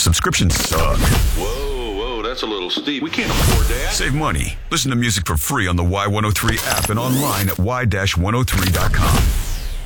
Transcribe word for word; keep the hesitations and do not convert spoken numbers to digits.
Subscriptions suck. Whoa, whoa, that's a little steep. We can't afford that. Save money. Listen to music for free on the Y one oh three app and online at y one oh three dot com.